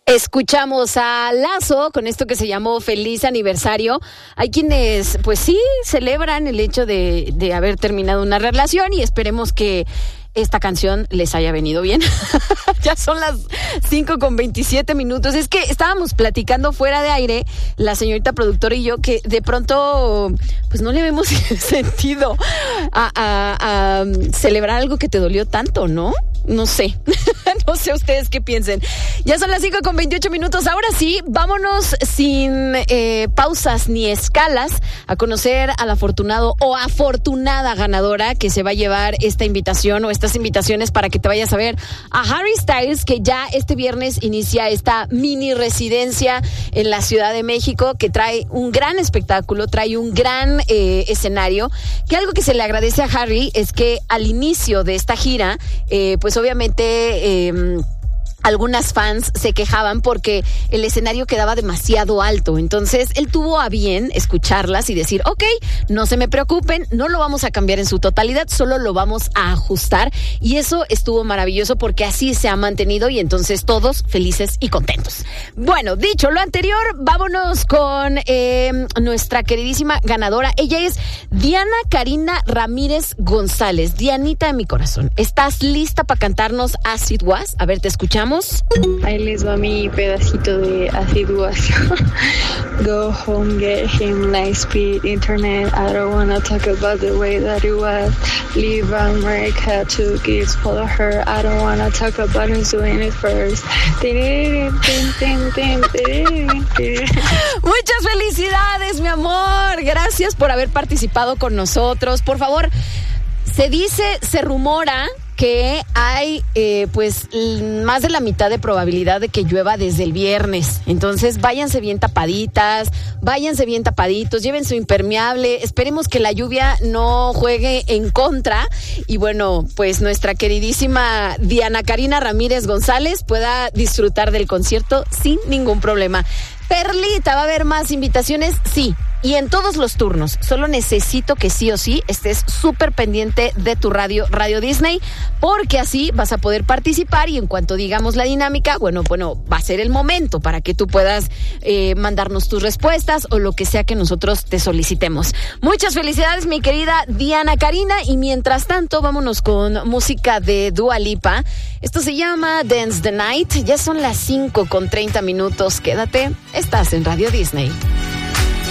Escuchamos a Lazo con esto que se llamó Feliz Aniversario. Hay quienes, pues sí, celebran el hecho de haber terminado una relación y esperemos que esta canción les haya venido bien. Ya son las 5:27. Es que estábamos platicando fuera de aire, la señorita productora y yo, que de pronto pues no le vemos sentido a celebrar algo que te dolió tanto, ¿no? No sé. No sé ustedes qué piensen. Ya son las 5:28. Ahora sí, vámonos sin pausas ni escalas a conocer al afortunado o afortunada ganadora que se va a llevar esta invitación o estas invitaciones para que te vayas a ver a Harry Styles, que ya este viernes inicia esta mini residencia en la Ciudad de México, que trae un gran espectáculo, trae un gran escenario, que algo que se le agradece a Harry es que al inicio de esta gira, pues obviamente algunas fans se quejaban porque el escenario quedaba demasiado alto. Entonces, él tuvo a bien escucharlas y decir, ok, no se me preocupen, no lo vamos a cambiar en su totalidad, solo lo vamos a ajustar. Y eso estuvo maravilloso porque así se ha mantenido y entonces todos felices y contentos. Bueno, dicho lo anterior, vámonos con nuestra queridísima ganadora. Ella es Diana Karina Ramírez González. Dianita de mi corazón, ¿estás lista para cantarnos As It Was? A ver, te escuchamos. Ahí les va mi pedacito de As It Was. Go home, get him, light speed, internet. I don't wanna talk about the way that it was. Leave America, 2 kids, follow her. I don't wanna talk about who's doing it first. Muchas felicidades, mi amor. Gracias por haber participado con nosotros. Por favor, se rumora que hay pues más de la mitad de probabilidad de que llueva desde el viernes. Entonces váyanse bien tapaditas, váyanse bien tapaditos, lleven su impermeable, esperemos que la lluvia no juegue en contra y bueno, pues nuestra queridísima Diana Karina Ramírez González pueda disfrutar del concierto sin ningún problema. Perlita, ¿va a haber más invitaciones? Sí, y en todos los turnos. Solo necesito que sí o sí estés súper pendiente de tu Radio Disney, porque así vas a poder participar y en cuanto digamos la dinámica, bueno, va a ser el momento para que tú puedas mandarnos tus respuestas o lo que sea que nosotros te solicitemos. Muchas felicidades, mi querida Diana Karina, y mientras tanto, vámonos con música de Dua Lipa. Esto se llama Dance the Night. Ya son las 5:30. Quédate, estás en Radio Disney.